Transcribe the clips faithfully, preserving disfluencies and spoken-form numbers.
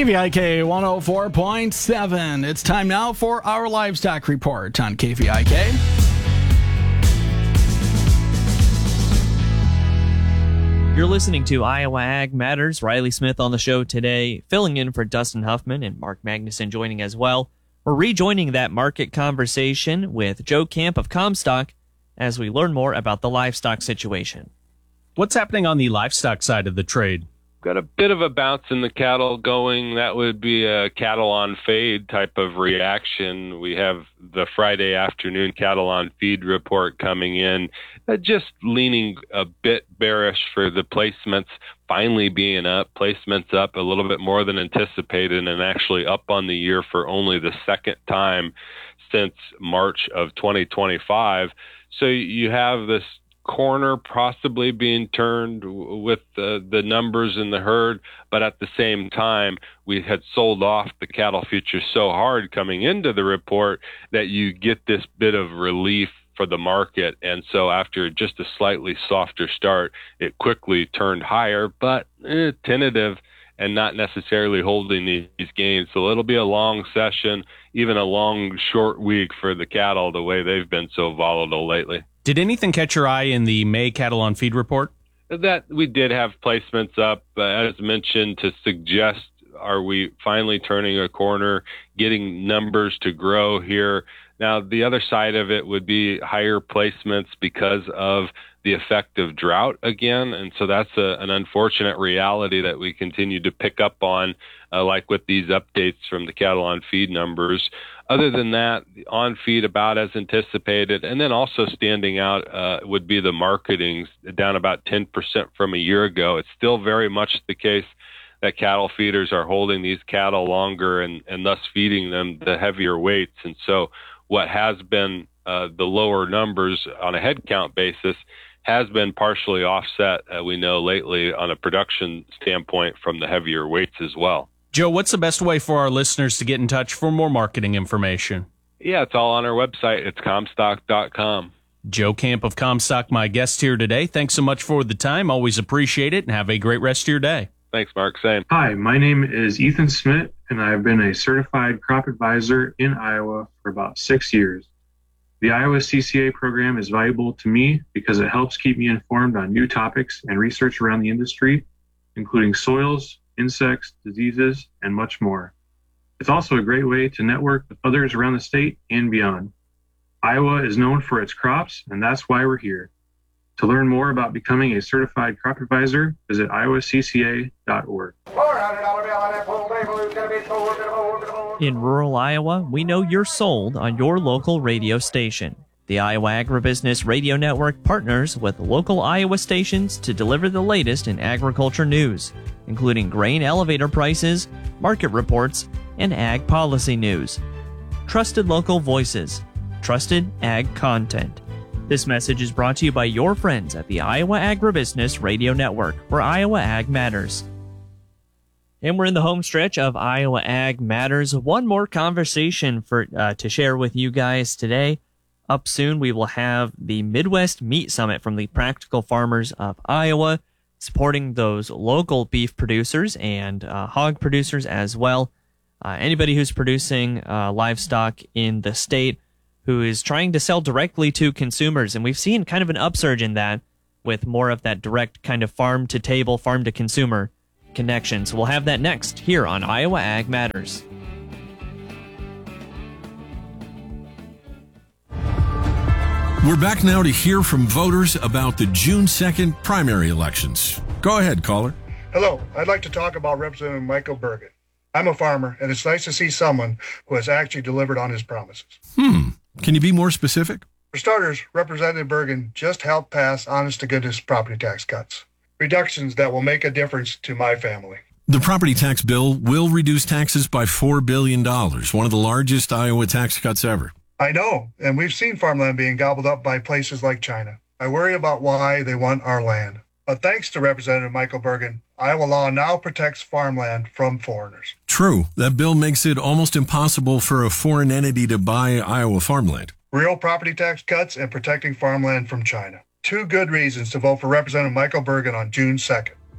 K V I K one oh four point seven. It's time now for our livestock report on K V I K. You're listening to Iowa Ag Matters. Riley Smith on the show today, filling in for Dustin Huffman and Mark Magnuson joining as well. We're rejoining that market conversation with Joe Camp of Comstock as we learn more about the livestock situation. What's happening on the livestock side of the trade? Got a bit of a bounce in the cattle going. That would be a cattle on fade type of reaction. We have the Friday afternoon cattle on feed report coming in, uh, just leaning a bit bearish for the placements finally being up. Placements up a little bit more than anticipated and actually up on the year for only the second time since March of twenty twenty-five. So you have this corner possibly being turned with the, the numbers in the herd, but at the same time, we had sold off the cattle futures so hard coming into the report that you get this bit of relief for the market. And so after just a slightly softer start, it quickly turned higher, but eh, tentative and not necessarily holding these gains. So it'll be a long session, even a long, short week for the cattle, the way they've been so volatile lately. Did anything catch your eye in the May cattle on feed report? That we did have placements up, uh, as mentioned, to suggest, are we finally turning a corner, getting numbers to grow here? Now, the other side of it would be higher placements because of the effect of drought again. And so that's a, an unfortunate reality that we continue to pick up on, uh, like with these updates from the cattle on feed numbers. Other than that, on feed about as anticipated. And then also standing out uh, would be the marketings, down about ten percent from a year ago. It's still very much the case that cattle feeders are holding these cattle longer and, and thus feeding them the heavier weights. And so what has been uh, the lower numbers on a head count basis has been partially offset, uh, we know lately, on a production standpoint from the heavier weights as well. Joe, what's the best way for our listeners to get in touch for more marketing information? Yeah, it's all on our website. It's comstock dot com. Joe Camp of Comstock, my guest here today. Thanks so much for the time. Always appreciate it, and have a great rest of your day. Thanks, Mark. Same. Hi, my name is Ethan Smith, and I've been a certified crop advisor in Iowa for about six years. The Iowa C C A program is valuable to me because it helps keep me informed on new topics and research around the industry, including soils, insects, diseases, and much more. It's also a great way to network with others around the state and beyond. Iowa is known for its crops, and that's why we're here. To learn more about becoming a certified crop advisor, visit iowa c c a dot org. In rural Iowa, we know you're sold on your local radio station. The Iowa Agribusiness Radio Network partners with local Iowa stations to deliver the latest in agriculture news, including grain elevator prices, market reports, and ag policy news. Trusted local voices, trusted ag content. This message is brought to you by your friends at the Iowa Agribusiness Radio Network, where Iowa Ag matters. And we're in the home stretch of Iowa Ag Matters. One more conversation for uh, to share with you guys today. Up soon, we will have the Midwest Meat Summit from the Practical Farmers of Iowa, supporting those local beef producers and uh, hog producers as well. Uh, anybody who's producing uh, livestock in the state who is trying to sell directly to consumers. And we've seen kind of an upsurge in that with more of that direct kind of farm-to-table, farm-to-consumer connection. So we'll have that next here on Iowa Ag Matters. We're back now to hear from voters about the June second primary elections. Go ahead, caller. Hello, I'd like to talk about Representative Michael Bergen. I'm a farmer, and it's nice to see someone who has actually delivered on his promises. Hmm. Can you be more specific? For starters, Representative Bergen just helped pass honest-to-goodness property tax cuts, reductions that will make a difference to my family. The property tax bill will reduce taxes by four billion dollars, one of the largest Iowa tax cuts ever. I know, and we've seen farmland being gobbled up by places like China. I worry about why they want our land. But thanks to Representative Michael Bergen, Iowa law now protects farmland from foreigners. True. That bill makes it almost impossible for a foreign entity to buy Iowa farmland. Real property tax cuts and protecting farmland from China. Two good reasons to vote for Representative Michael Bergen on June second.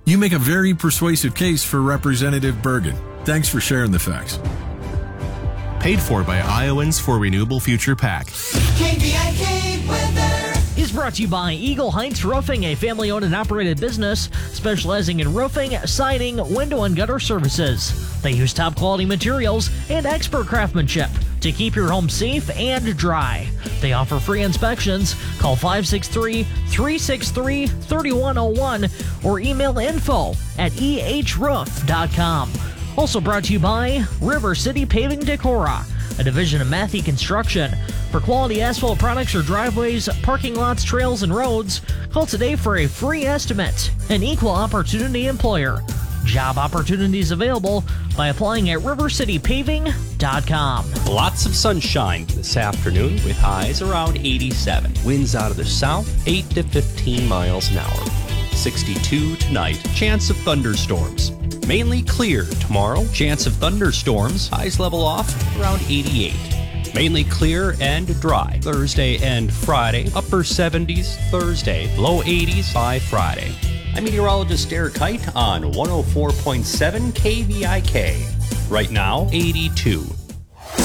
You make a very persuasive case for Representative Bergen. Thanks for sharing the facts. Paid for by Iowans for Renewable Future PAC. K V I K weather is brought to you by Eagle Heights Roofing, a family-owned and operated business specializing in roofing, siding, window and gutter services. They use top-quality materials and expert craftsmanship to keep your home safe and dry. They offer free inspections. Call five six three, three six three, three one zero one or email info at e h roof dot com. Also brought to you by River City Paving Decorah, a division of Matthey Construction. For quality asphalt products or driveways, parking lots, trails, and roads, call today for a free estimate. An equal opportunity employer. Job opportunities available by applying at river city paving dot com. Lots of sunshine this afternoon with highs around eighty-seven. Winds out of the south, eight to fifteen miles an hour. sixty-two tonight. Chance of thunderstorms. Mainly clear tomorrow. Chance of thunderstorms. Highs level off around eighty-eight. Mainly clear and dry. Thursday and Friday. Upper seventies Thursday. Low eighties by Friday. I'm meteorologist Eric Kite on one oh four point seven K V I K. Right now, eighty-two.